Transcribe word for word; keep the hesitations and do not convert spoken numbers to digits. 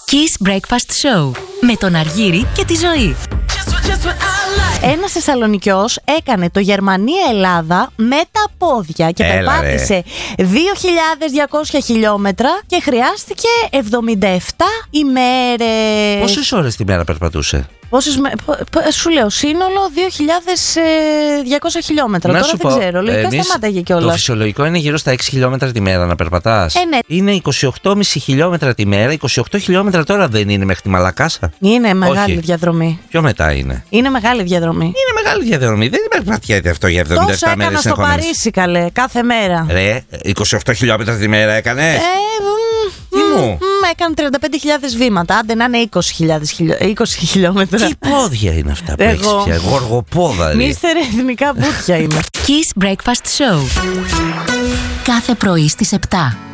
Kiss Breakfast Show με τον Αργύρη και τη Ζωή. Ένας Θεσσαλονικιός έκανε το Γερμανία-Ελλάδα με τα πόδια και Έλα, περπάτησε δύο χιλιάδες διακόσια χιλιόμετρα και χρειάστηκε εβδομήντα επτά ημέρες. Πόσες ώρες τη μέρα περπατούσε? Πόσες με... Σου λέω σύνολο δύο χιλιάδες διακόσια χιλιόμετρα. Να Τώρα σου δεν πω, ξέρω. Λογικά εμείς, σταμάταγε το κιόλας. φυσιολογικό είναι γύρω στα έξι χιλιόμετρα τη μέρα να περπατάς. Ε, ναι. Είναι είκοσι οκτώ κόμμα πέντε χιλιόμετρα τη μέρα. είκοσι οκτώ χιλιόμετρα τώρα δεν είναι μέχρι τη Μαλακάσα? Είναι μεγάλη Όχι. διαδρομή. Πιο μετά είναι. Είναι μεγάλη διαδρομή. Είναι μεγάλη διαδρομή. Δεν περπατιέται αυτό για εβδομήντα Τόσο επτά μέρες έκανα στο συνεχόμενες. Παρίσι, καλέ, κάθε μέρα. Ρε, είκοσι οκτώ χιλιόμετρα τη μέρα έκανες? Ε, μ, Τι μου? μ, έκανε τριάντα πέντε χιλιάδες βήματα. Άντε να είναι είκοσι χιλιάδες χιλιο... είκοσι χιλιόμετρα. Τι πόδια είναι αυτά που Εγώ. έχεις πια? Γοργοπόδα, ρε. Μίστερ εθνικά μπουτια είμαι. Kiss Breakfast Show. Κάθε πρωί στις επτά.